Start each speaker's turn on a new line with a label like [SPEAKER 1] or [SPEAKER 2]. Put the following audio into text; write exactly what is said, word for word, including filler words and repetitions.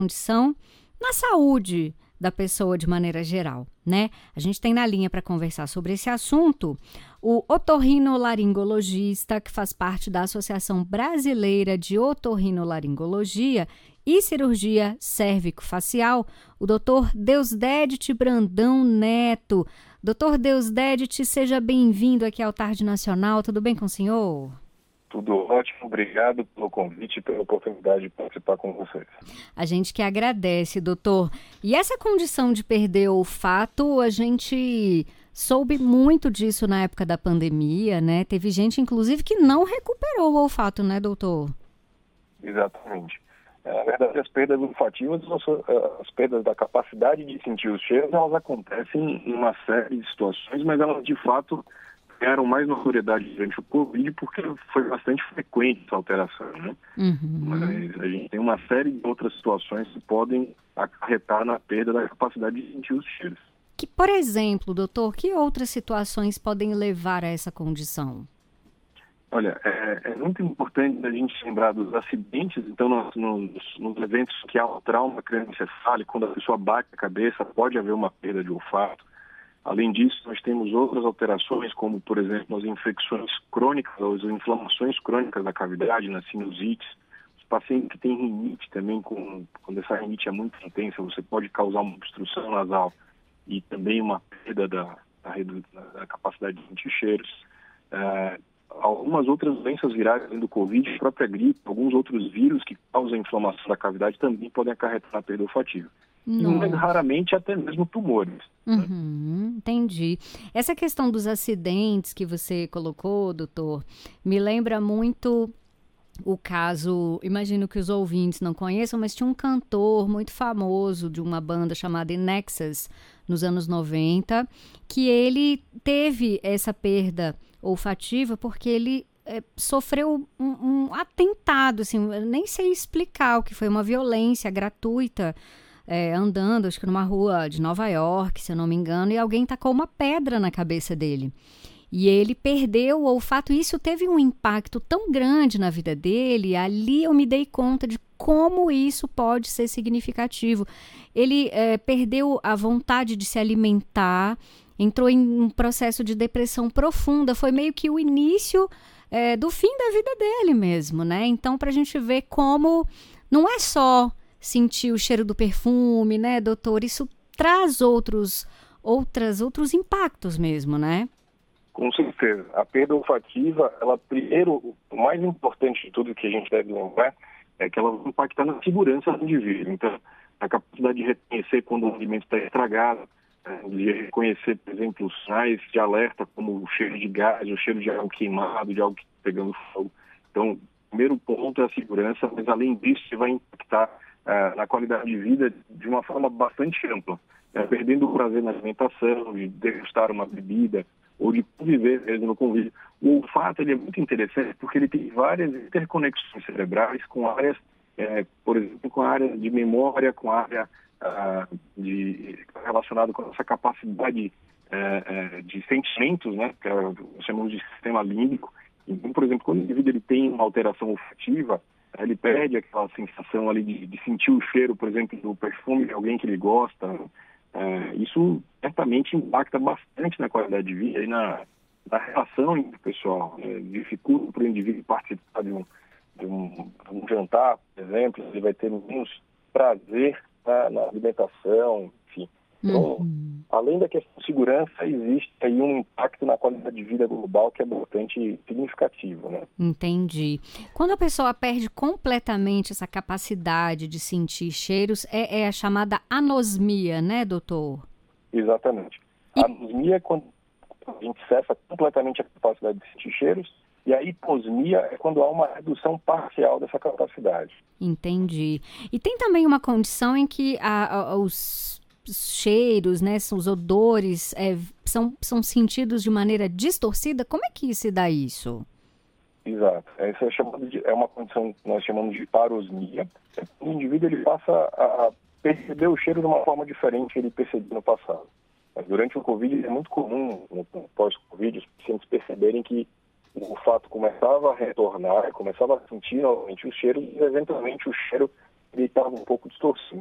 [SPEAKER 1] condição na saúde da pessoa de maneira geral, né? A gente tem na linha para conversar sobre esse assunto o otorrinolaringologista, que faz parte da Associação Brasileira de Otorrinolaringologia e Cirurgia Cérvico-Facial, o doutor Deusdedit Brandão Neto. doutor Deusdedit, seja bem-vindo aqui ao Tarde Nacional. Tudo bem com o senhor?
[SPEAKER 2] Tudo ótimo, obrigado pelo convite e pela oportunidade de participar com vocês.
[SPEAKER 1] A gente que agradece, doutor. E essa condição de perder o olfato, a gente soube muito disso na época da pandemia, né? Teve gente, inclusive, que não recuperou o olfato, né, doutor?
[SPEAKER 2] Exatamente. Na verdade, as perdas olfativas, as perdas da capacidade de sentir os cheiros, elas acontecem em uma série de situações, mas elas, de fato, ganharam mais notoriedade durante o Covid porque foi bastante frequente essa alteração, né?
[SPEAKER 1] Uhum.
[SPEAKER 2] Mas a gente tem uma série de outras situações que podem acarretar na perda da capacidade de sentir os cheiros.
[SPEAKER 1] Que, por exemplo, doutor, que outras situações podem levar a essa condição?
[SPEAKER 2] Olha, é, é muito importante a gente lembrar dos acidentes. Então, nos, nos, nos eventos que há um trauma crânioencefálico, quando a pessoa bate a cabeça, pode haver uma perda de olfato. Além disso, nós temos outras alterações, como, por exemplo, as infecções crônicas, as inflamações crônicas da cavidade, nas sinusites. Os pacientes que têm rinite também, com, quando essa rinite é muito intensa, você pode causar uma obstrução nasal e também uma perda da, da, da capacidade de sentir cheiros. É, algumas outras doenças virais, além do Covid, a própria gripe, alguns outros vírus que causam inflamação da cavidade também podem acarretar na perda olfativa. E mais raramente até mesmo tumores.
[SPEAKER 1] Uhum,
[SPEAKER 2] né?
[SPEAKER 1] Entendi. Essa questão dos acidentes que você colocou, doutor, me lembra muito o caso, imagino que os ouvintes não conheçam, mas tinha um cantor muito famoso de uma banda chamada Nexus, nos anos noventa, que ele teve essa perda olfativa porque ele é, sofreu um, um atentado, assim, eu nem sei explicar o que foi, uma violência gratuita, É, andando, acho que numa rua de Nova York, se eu não me engano, e alguém tacou uma pedra na cabeça dele. E ele perdeu o olfato, e isso teve um impacto tão grande na vida dele, ali eu me dei conta de como isso pode ser significativo. Ele é, perdeu a vontade de se alimentar, entrou em um processo de depressão profunda, foi meio que o início é, do fim da vida dele mesmo, né? Então, para a gente ver como não é só sentir o cheiro do perfume, né, doutor? Isso traz outros, outras, outros impactos mesmo, né?
[SPEAKER 2] Com certeza. A perda olfativa, ela primeiro, o mais importante de tudo que a gente deve lembrar é que ela vai impactar na segurança do indivíduo. Então, a capacidade de reconhecer quando o alimento está estragado, de reconhecer, por exemplo, os sinais de alerta, como o cheiro de gás, o cheiro de algo queimado, de algo que está pegando fogo. Então, o primeiro ponto é a segurança, mas além disso, você vai impactar Uh, na qualidade de vida de uma forma bastante ampla, uh, perdendo o prazer na alimentação, de degustar uma bebida ou de conviver mesmo no convívio. O olfato ele é muito interessante porque ele tem várias interconexões cerebrais com áreas, uh, por exemplo, com a área de memória, com a área uh, de, relacionada com essa capacidade uh, uh, de sentimentos, né, que nós chamamos de sistema límbico. Então, por exemplo, quando o indivíduo ele tem uma alteração olfativa, ele perde aquela sensação ali de, de sentir o cheiro, por exemplo, do perfume de alguém que ele gosta. É, isso certamente impacta bastante na qualidade de vida e na, na relação interpessoal. Né? Dificulta para o indivíduo participar de um, de, um, de um jantar, por exemplo, ele vai ter menos prazer na, na alimentação, enfim. Então,
[SPEAKER 1] Uhum.
[SPEAKER 2] além da questão de segurança, existe aí um impacto na qualidade de vida global que é bastante significativo, né?
[SPEAKER 1] Entendi. Quando a pessoa perde completamente essa capacidade de sentir cheiros, é, é a chamada anosmia, né, doutor?
[SPEAKER 2] Exatamente. A anosmia é quando a gente cessa completamente a capacidade de sentir cheiros, e a hiposmia é quando há uma redução parcial dessa capacidade.
[SPEAKER 1] Entendi. E tem também uma condição em que a, a, os cheiros, né, os odores é, são, são sentidos de maneira distorcida. Como é que se dá isso?
[SPEAKER 2] Exato. Essa é, chamado de, é uma condição que nós chamamos de parosmia. O indivíduo ele passa a perceber o cheiro de uma forma diferente que ele percebia no passado. Mas durante o Covid é muito comum, no pós-Covid, os pacientes perceberem que o olfato começava a retornar, começava a sentir novamente os cheiros e eventualmente o cheiro ele estava um pouco distorcido.